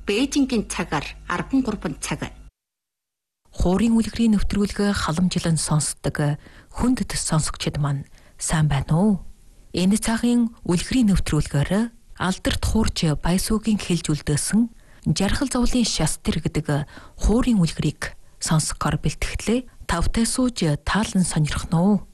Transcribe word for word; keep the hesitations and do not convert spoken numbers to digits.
Бээжингийн цагаар арван гурван цаг. Хуурийн үлгэрийн нэвтрүүлгээ халамжилан сонсдог хүндэт сонсогчид маань сайн байна уу? Энэ цагийн үлгэрийн нэвтрүүлгээр алдарт хуурч Баясуугийн хэлж үлдээсэн жаргал зовлын шастер гэдэг хуурийн үлгэрийг сонсохоор бэлтгэлээ. Тавтай сууж таалан сонирхно уу?